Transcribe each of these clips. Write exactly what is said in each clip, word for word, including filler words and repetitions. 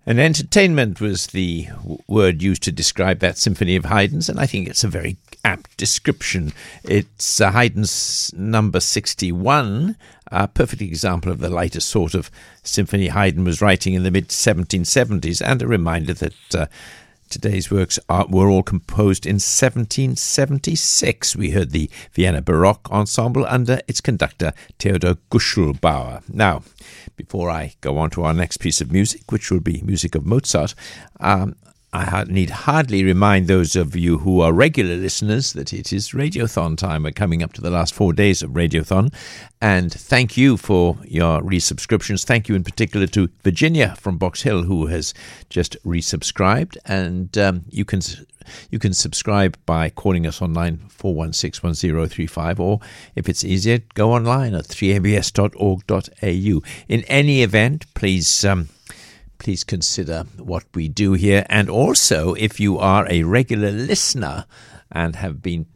And entertainment was the w- word used to describe that symphony of Haydn's, and I think it's a very apt description. It's uh, Haydn's number sixty-one, a perfect example of the lighter sort of symphony Haydn was writing in the mid seventeen seventies, and a reminder that uh, today's works are, were all composed in seventeen seventy-six. We heard the Vienna Baroque Ensemble under its conductor, Theodor Guschelbauer. Now, before I go on to our next piece of music, which will be music of Mozart, um, I need hardly remind those of you who are regular listeners that it is Radiothon time. We're coming up to the last four days of Radiothon. And thank you for your resubscriptions. Thank you in particular to Virginia from Box Hill, who has just resubscribed. And um, you can you can subscribe by calling us on nine four one six one zero three five, or if it's easier, go online at three a b s dot org dot a u. In any event, please... Um, Please consider what we do here. And also, if you are a regular listener and have been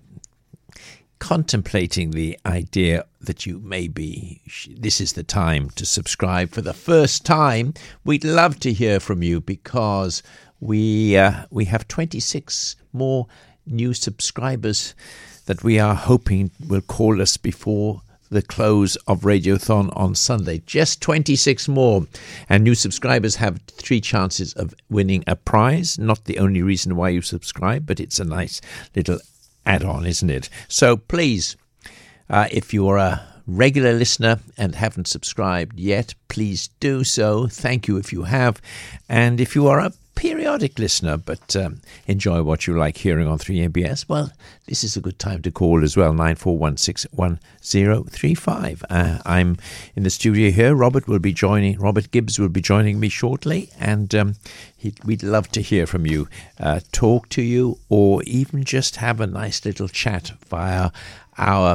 contemplating the idea that you maybe this is the time to subscribe for the first time, we'd love to hear from you, because we uh, we have twenty-six more new subscribers that we are hoping will call us before the close of Radiothon on Sunday. Just twenty-six more. And new subscribers have three chances of winning a prize. Not the only reason why you subscribe, but it's a nice little add-on, isn't it? So please, uh, if you're a regular listener and haven't subscribed yet, please do so. Thank you if you have. And if you are a periodic listener but um, enjoy what you like hearing on three A B S, well, this is a good time to call as well, nine four one six one zero three five. Uh, I'm in the studio here. Robert will be joining, Robert Gibbs will be joining me shortly, and um, he, we'd love to hear from you, uh, talk to you, or even just have a nice little chat via our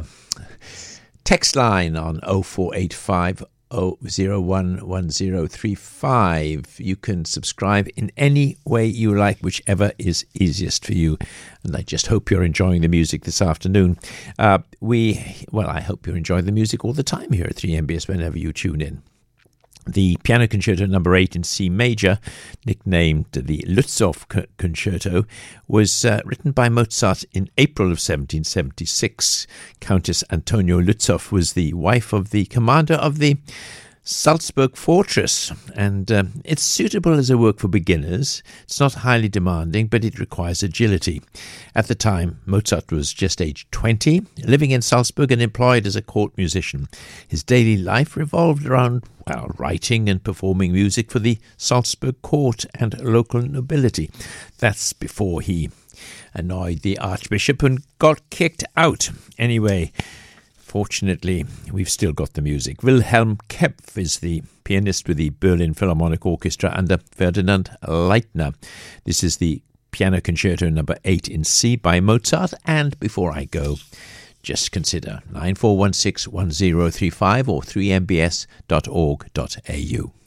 text line on oh four eight five oh zero one one zero three five. You can subscribe in any way you like, whichever is easiest for you. And I just hope you're enjoying the music this afternoon. Uh, we, well, I hope you're enjoying the music all the time here at three M B S whenever you tune in. The Piano Concerto number eight in C major, nicknamed the Lützow Concerto, was uh, written by Mozart in April of seventeen seventy-six. Countess Antonia Lützow was the wife of the commander of the Salzburg Fortress, and uh, it's suitable as a work for beginners. It's not highly demanding, but it requires agility. At the time, Mozart was just aged twenty, living in Salzburg and employed as a court musician. His daily life revolved around, well, writing and performing music for the Salzburg court and local nobility. That's before he annoyed the archbishop and got kicked out. Anyway, fortunately, we've still got the music. Wilhelm Kempff is the pianist with the Berlin Philharmonic Orchestra under Ferdinand Leitner. This is the Piano Concerto number eight in C by Mozart. And before I go, just consider nine four one six one zero three five or three m b s dot org dot a u.